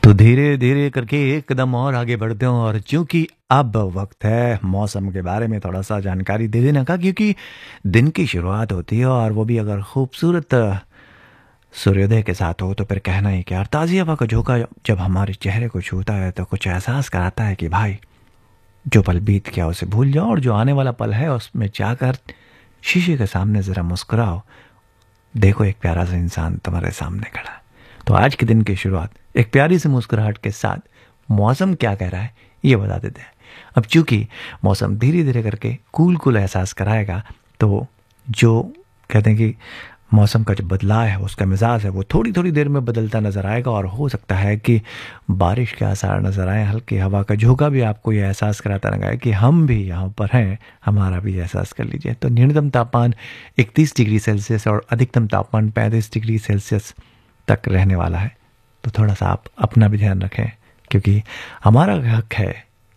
तो धीरे धीरे करके एक कदम और आगे बढ़ते हैं और चूंकि अब वक्त है मौसम के बारे में थोड़ा सा जानकारी दे देने का, क्योंकि दिन की शुरुआत होती है और वो भी अगर खूबसूरत सूर्योदय के साथ हो तो फिर कहना ही क्या। और ताज़ी हवा का झोंका जब हमारे चेहरे को छूता है तो कुछ एहसास कराता है कि भाई जो पल बीत गया उसे भूल जाओ और जो आने वाला पल है उसमें जाकर शीशे के सामने ज़रा मुस्कुराओ। देखो एक प्यारा सा इंसान तुम्हारे सामने खड़ा है। तो आज के दिन की शुरुआत एक प्यारी सी मुस्कुराहट के साथ मौसम क्या कह रहा है ये बता देते हैं। अब चूंकि मौसम धीरे धीरे करके कूल कूल एहसास कराएगा तो जो कहते हैं कि मौसम का जो बदलाव है उसका मिजाज है वो थोड़ी थोड़ी देर में बदलता नजर आएगा और हो सकता है कि बारिश के आसार नजर आए। हल्की हवा का झोंका भी आपको ये एहसास कराता रहेगा कि हम भी यहाँ पर हैं, हमारा भी एहसास कर लीजिए। तो न्यूनतम तापमान 31 डिग्री सेल्सियस और अधिकतम तापमान 35 डिग्री सेल्सियस तक रहने वाला है। तो थोड़ा सा आप अपना भी ध्यान रखें क्योंकि हमारा हक है